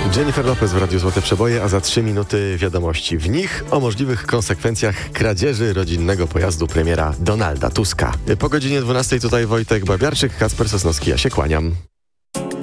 Jennifer Lopez w Radiu Złote Przeboje, a za 3 minuty wiadomości. W nich o możliwych konsekwencjach kradzieży rodzinnego pojazdu premiera Donalda Tuska. Po godzinie 12 tutaj Wojtek Babiarczyk, Kacper Sosnowski, ja się kłaniam.